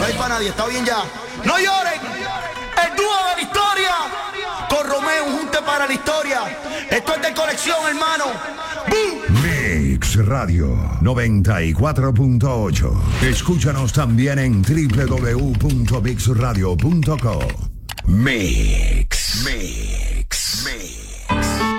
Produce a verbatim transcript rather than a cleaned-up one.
hay para nadie, está bien ya. No lloren, el dúo de la historia, con Romeo, un junte para la historia. Esto es de colección, hermano. ¡Bum! Mix Radio noventa y cuatro punto ocho. Escúchanos también en doble u doble u doble u punto mix radio punto com. Mix. Mix.